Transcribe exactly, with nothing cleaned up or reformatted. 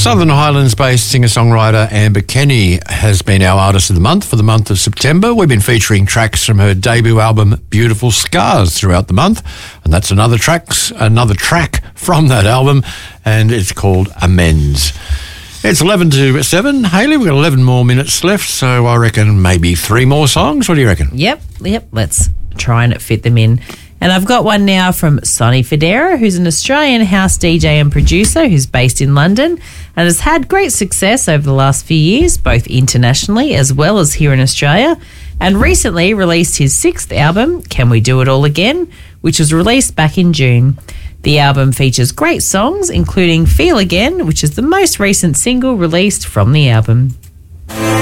Southern Highlands-based singer-songwriter Amber Kenny has been our Artist of the Month for the month of September. We've been featuring tracks from her debut album, Beautiful Scars, throughout the month. And that's another tracks, another track from that album, and it's called Amends. It's eleven to seven. Hayley, we've got eleven more minutes left, so I reckon maybe three more songs. What do you reckon? Yep, yep. Let's try and fit them in. And I've got one now from Sonny Fodera, who's an Australian house D J and producer who's based in London and has had great success over the last few years, both internationally as well as here in Australia, and recently released his sixth album, Can We Do It All Again, which was released back in June. The album features great songs, including Feel Again, which is the most recent single released from the album.